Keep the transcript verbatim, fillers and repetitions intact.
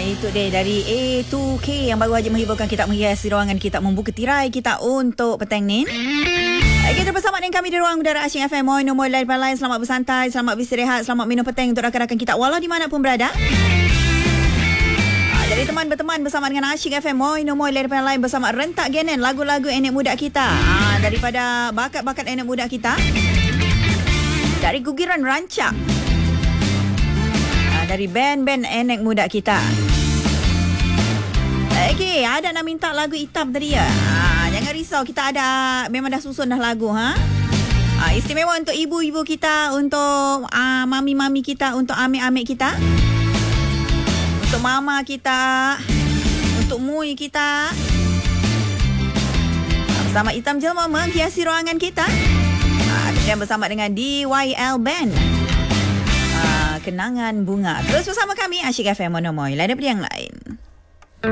Itu dia dari A two K yang baru saja menghiburkan kita, menghiasi ruangan kita, membuka tirai kita untuk petang ni. Kita bersama dengan kami di ruang udara Asyik F M. Moi nombor lain lain. Selamat bersantai, selamat beristirahat, selamat minum petang untuk rakan-rakan kita walau di mana pun berada. Jadi teman berteman bersama dengan Asyik F M. Moi nombor lain lain bersama rentak genen lagu-lagu anak muda kita. Ha, daripada bakat-bakat anak muda kita. Dari gugiran rancak. Ha, dari band-band anak muda kita. Okey, ada nak minta lagu hitam tadi ya. Ha, jangan risau, kita ada, memang dah susun dah lagu ha. Ha, istimewa untuk ibu-ibu kita, untuk uh, mami-mami kita, untuk amik-amik kita. Untuk mama kita, untuk mui kita. Bersama Hitam Jelma menghiasi ruangan kita. Ha, kemudian bersama dengan D Y L Band. Ha, Kenangan Bunga. Terus bersama kami Asyik F M Monomoy. Lain daripada yang lain.